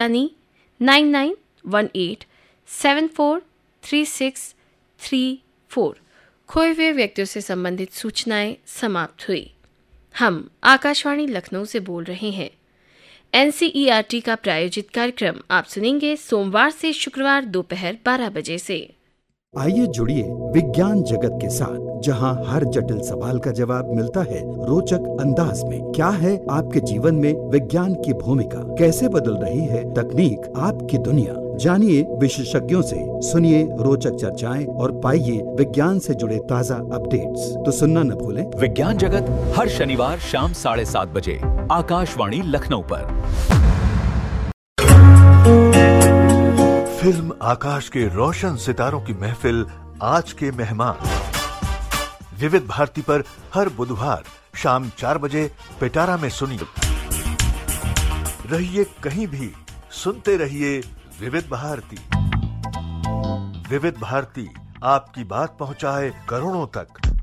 यानी 9918743634। खोए हुए व्यक्तियों से संबंधित सूचनाएं समाप्त हुई। हम आकाशवाणी लखनऊ से बोल रहे हैं। NCERT का प्रायोजित कार्यक्रम आप सुनेंगे सोमवार से शुक्रवार दोपहर 12 बजे से। आइए जुड़िए विज्ञान जगत के साथ, जहां हर जटिल सवाल का जवाब मिलता है रोचक अंदाज में। क्या है आपके जीवन में विज्ञान की भूमिका, कैसे बदल रही है तकनीक आपकी दुनिया। जानिए विशेषज्ञों से, सुनिए रोचक चर्चाएं और पाइए विज्ञान से जुड़े ताजा अपडेट्स। तो सुनना न भूलें विज्ञान जगत हर शनिवार शाम 7:30 बजे आकाशवाणी लखनऊ पर। फिल्म आकाश के रोशन सितारों की महफिल आज के मेहमान विविध भारती पर हर बुधवार शाम 4 बजे पिटारा में सुनिए। रहिए कहीं भी, सुनते रहिए विविध भारती। विविध भारती आपकी बात पहुंचाए करोड़ों तक।